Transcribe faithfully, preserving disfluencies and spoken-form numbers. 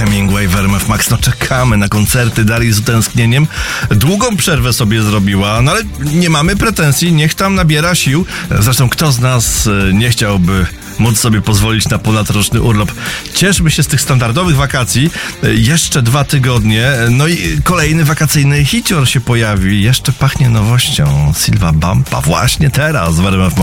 Hemingway w R M F Max. No czekamy na koncerty Darii z utęsknieniem. Długą przerwę sobie zrobiła, no ale nie mamy pretensji, niech tam nabiera sił. Zresztą kto z nas nie chciałby móc sobie pozwolić na ponadroczny urlop. Cieszmy się z tych standardowych wakacji. Jeszcze dwa tygodnie, no i kolejny wakacyjny hicior się pojawi. Jeszcze pachnie nowością. Silva Bumpa właśnie teraz w R M F Max.